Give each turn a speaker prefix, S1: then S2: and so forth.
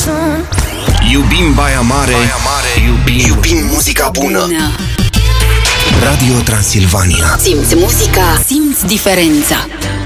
S1: sun.
S2: Iubim Baia Mare, iubim muzica bună. Radio Transilvania.
S3: Simți muzica, simți diferența.